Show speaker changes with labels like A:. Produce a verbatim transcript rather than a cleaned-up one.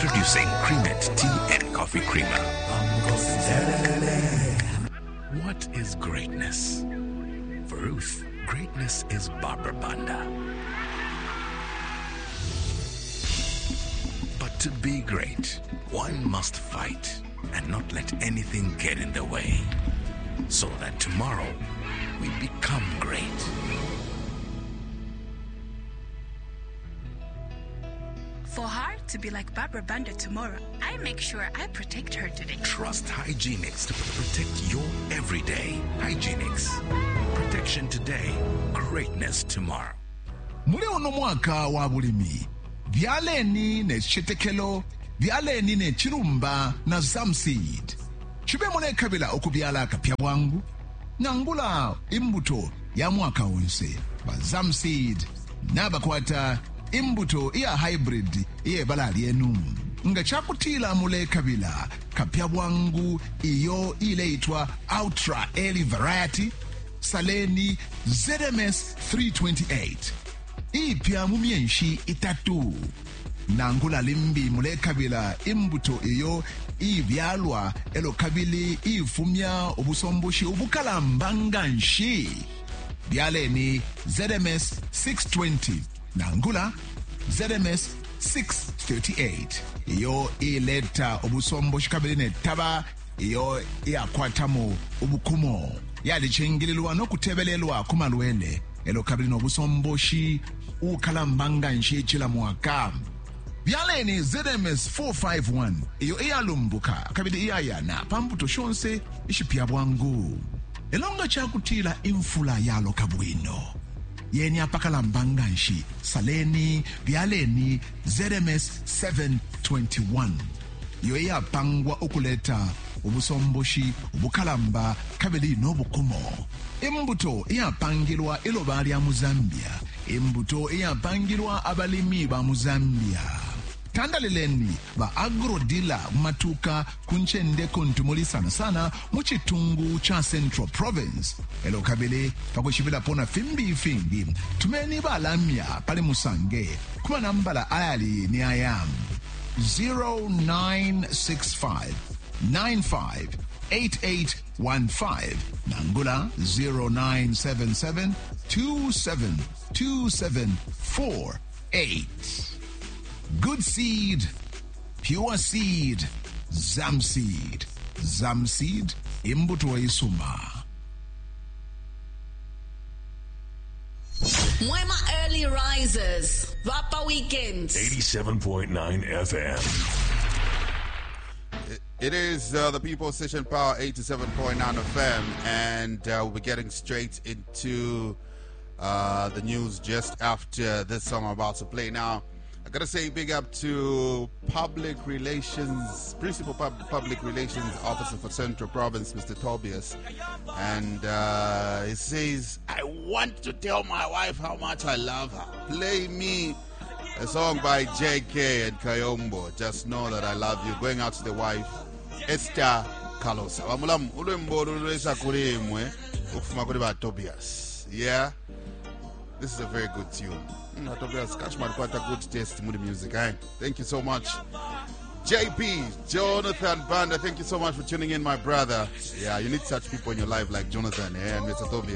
A: Introducing Creamette Tea and Coffee Creamer. What is greatness? For Ruth, greatness is Barbara Banda. But to be great, one must fight and not let anything get in the way, so that tomorrow we become great.
B: For her to be like Barbara Banda tomorrow, I make sure I protect her today.
A: Trust Hygienix to protect your everyday. Hygienix. Protection today, greatness tomorrow.
C: Muli uno mwaka wa bulimi. Vyaleni ne chitekelo, vyaleni ne chirumba na Zamseed. Chibe mune kabila okubyala kapya bwangu. Nangula imbuto ya mwaka onse. Ba Zamseed. Nabakwata imbuto iya hybrid iye balali enu. Nga chakutila mule kabila kapya bwangu iyo ile itwa Ultra Early Variety. Saleni Z M S three twenty-eight. Ipya mumienshi itatu. Nangula limbi mule kabila imbuto iyo ivyalwa elo kabili ifumya obusomboshi obukalambanganshi. Byaleni Z M S six twenty. Nangula Z M S six thirty-eight. Iyo ileta obusomboshi kabili ne taba iyo iakwatamo obukumo. Yali chengililwa no kutebelelwa kumalwele elo kabili no busomboshi ukalambanga nshi chila mwaka. Byaleni Z M S four fifty-one iyo iyalumbuka kabili iyayana pambuto shonse ishipya bwangu. Elonga chakutila infula yalo kabwino. Yeni apakalambanga nshi saleni byaleni Z M S seven twenty-one. Iyo iyapangwa okuleta obusomboshi obukalamba kabili n'obukumo. Imbuto iyapangirwa ilobali ya Muzambia. Imbuto iyapangirwa abalimi ba Muzambia. Tandaleleni ba agrodila matuka kunchende kontumuli sana sana muchitungu cha Central Province. Elo kabili pakushibila pona fimbi fimbi. Tumeni ba lamya pale Musange. Kuma nambala ayali ni ayam. zero nine six five nine five eight eight one five. Nangula zero nine seven seven two seven two seven four eight. Good seed, pure seed, Zamseed. Zamseed, imbuto isuma.
D: Mwema Early Risers, Rapa Weekend.
A: eighty-seven point nine F M.
E: It is uh, the People's Station Power eighty-seven point nine F M, and uh, we'll be getting straight into uh, the news just after this song I'm about to play. Now, I gotta say big up to Public Relations, Principal Pub- Public Relations Officer for Central Province, Mister Tobias, and uh, he says, I want to tell my wife how much I love her. Play me a song by J K and Kayombo, Just Know That I Love You, going out to the wife, Esther Kalosa. Wamulam ulembo ulesa kurimwe ukufuma kuri ba Tobias. Yeah, this is a very good tune. Mm, Tobias Kashman quite a good taste in the music. Eh? Thank you so much, J P Jonathan Banda. Thank you so much for tuning in, my brother. Yeah, you need such people in your life like Jonathan, eh, and Mister Tobias.